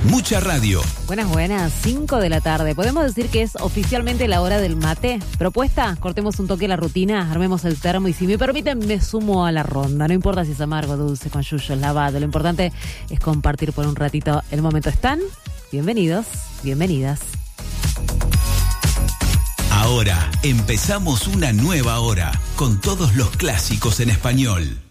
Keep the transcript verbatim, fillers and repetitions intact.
Mucha radio. Buenas, buenas, cinco de la tarde. ¿Podemos decir que es oficialmente la hora del mate? ¿Propuesta? Cortemos un toque la rutina, armemos el termo y si me permiten me sumo a la ronda. No importa si es amargo, dulce, con yuyo, lavado. Lo importante es compartir por un ratito el momento. ¿Están? Bienvenidos, bienvenidas. Ahora empezamos una nueva hora con todos los clásicos en español.